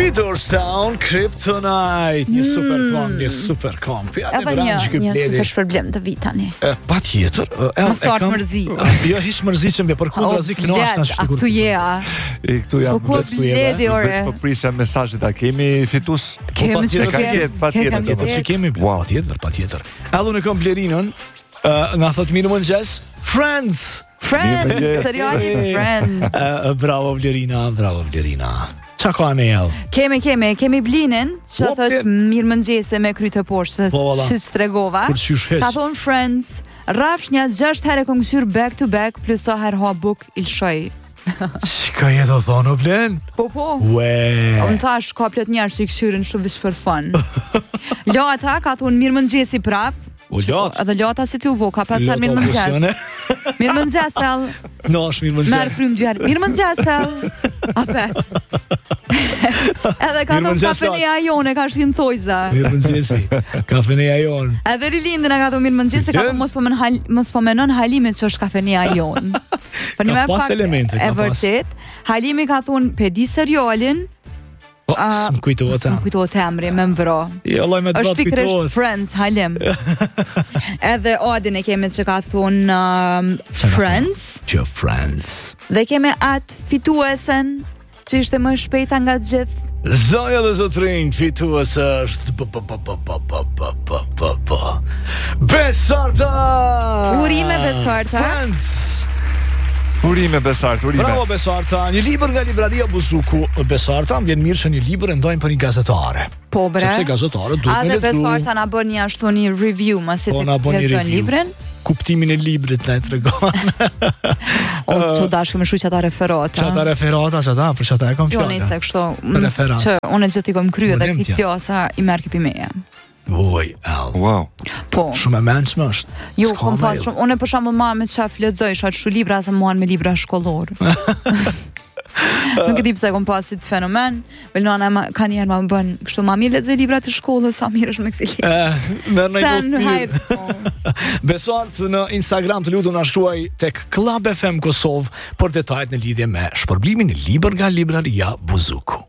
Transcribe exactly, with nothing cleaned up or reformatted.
Leaderstown Kryptonite. Një super kom, një super kom. Edhe një, një super shpërblim të vit tani. Pa tjetër. Mos sot mërzi. Jo, hiç mërzi që më për ku mërzi kënohesh tash. A këtu jeja. Këtu jam. Po ku bledi ore. Po prisja mesazhet, a kemi fitues? Kemi patjetër, patjetër. Po kemi, patjetër, patjetër. Edhe unë kam Blerinën. Na thot mirë mëngjes. Friends. Friends, seriali Friends. Bravo Blerina, bravo Blerina. Qa ka në jelë? Kemi, kemi, kemi Blinin, që thët mirë mëngjese me krytë të poshtë, që të tregova. Ka thonë Friends, rafsh një gjasht herë kom këshyrë back to back, plus o herë ha buk ilshoj. Qka jetë o thonë o Blen? Po, po. Ue. Unë thash, ka plët njerë që i këshyrën shumë vish për fun. Lata, ka thonë mirë mëngjesi prap. O Lata. Edhe Lata si ti u vo, ka pasar mirë mëngjes. Mirë mëngjesel. No, është mirë mëngjes. Merë frym dyherë. Mirë mëngjesel. Apet. Edhe ka thonë kafeneja jone, ka shtin thojza. Mirë mëngjesi. Kafeneja jonë. Edhe Rilindin e ka thonë mirë mëngjesi, ka thonë mos po men mos po menon Halimit që është kafeneja jonë. Ka pas elemente, ka pas. E vërtet, Halimi ka thonë pedi serialin. O, së më kujtohet Së më kujtohet emri, me mbro. Jo, loj me të është pikrisht Friends, Halim. Edhe Odin e kemi që ka thonë um, Friends. Që Friends. Dhe kemi atë fituesen që ishte më shpejta nga gjithë. Zonja dhe zotrinj, fitues është Besarta! Urime Besarta. Friends! Urime Besarta, urime. Bravo Besarta, një libër nga libraria Buzuku. Besarta, më vjen mirë që një libër e ndojmë për një gazetare. Po bre. Sepse gazetare duhet me lexu. lexu. A dhe Besarta na bën një ashtu një review, masi po, të lexojnë librin. Kuptimin e librit na e tregon. O, që dashkë me shu që ata referata. Që ata referata, që ata, për që ata e kom fjallë. Jo, nëjse, kështu, që unë e gjithë i kom kryo dhe këtë fjosa i merë kipi meje. Oj, el. Wow. Po. Shumë e mençme është. Jo, kom pas shumë. Unë për shembull mama që lexoj atë shu libra sa muan me libra shkollor. Nuk e di pse kom pas këtë fenomen. Velnona ka një herë më bën kështu mami lexoj libra të shkollës, sa mirë është me këtë libër. Eh, merr në hajt. Besart në Instagram të lutem na shkruaj tek Club F M Kosovë për detajet në lidhje me shpërblimin e libër nga libraria Buzuku.